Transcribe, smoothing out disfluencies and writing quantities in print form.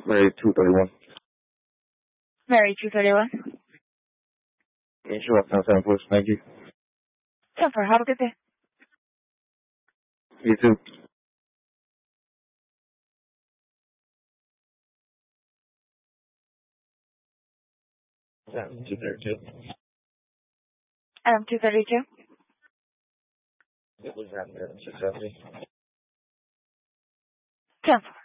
Mary 231. Mary 231. Sure, 10 push. Thank you. 10-4. Have a good day. You too. Adam 232. Adam 232. It was happening at 670. 10-4.